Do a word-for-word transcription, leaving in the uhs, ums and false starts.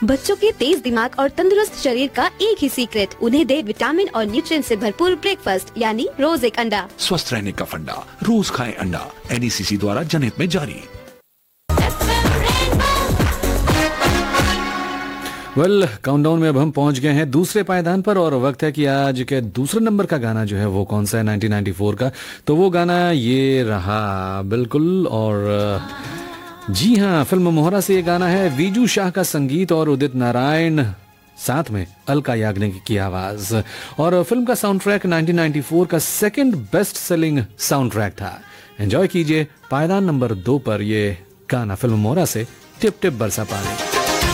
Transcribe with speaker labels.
Speaker 1: बच्चों के तेज दिमाग और तंदुरुस्त शरीर का एक ही सीक्रेट, उन्हें दे विटामिन और न्यूट्रिएंट से भरपूर ब्रेकफास्ट यानी रोज एक अंडा।
Speaker 2: स्वस्थ रहने का फंडा, रोज खाएं अंडा। एन ई सी सी द्वारा जनहित में जारी।
Speaker 3: वेल well, काउंटडाउन में अब हम पहुंच गए हैं दूसरे पायदान पर और वक्त है कि आज के दूसरे नंबर का गाना जो है वो कौन सा है नाइनटीन नाइंटी फोर का। तो वो गाना ये रहा बिल्कुल। और जी हाँ, फिल्म मोहरा से ये गाना है। वीजू शाह का संगीत और उदित नारायण, साथ में अलका याग्निक की आवाज। और फिल्म का sound track nineteen ninety four का second best selling sound track था। एंजॉय कीजिए पायदान नंबर दो पर ये गाना फिल्म मोहरा से टिप टिप बरसा पानी।